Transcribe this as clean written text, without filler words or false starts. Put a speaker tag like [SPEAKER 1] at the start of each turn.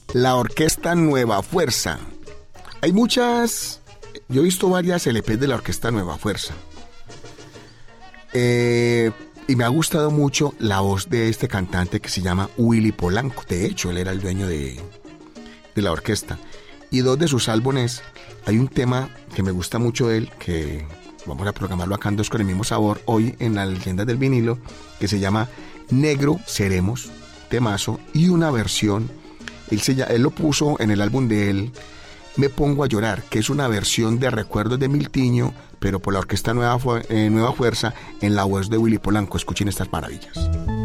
[SPEAKER 1] La Orquesta Nueva Fuerza. Hay muchas, yo he visto varias LPs de la Orquesta Nueva Fuerza. Y me ha gustado mucho la voz de este cantante que se llama Willy Polanco. De hecho, él era el dueño de la orquesta. Y dos de sus álbumes, hay un tema que me gusta mucho de él, que vamos a programarlo acá en Dos con el mismo sabor, hoy en la leyenda del vinilo, que se llama Negro Seremos, temazo, y una versión, él lo puso en el álbum de él, Me Pongo a Llorar, que es una versión de Recuerdos de Miltiño, pero por la Orquesta Nueva Fuerza, en la voz de Willy Polanco. Escuchen estas maravillas.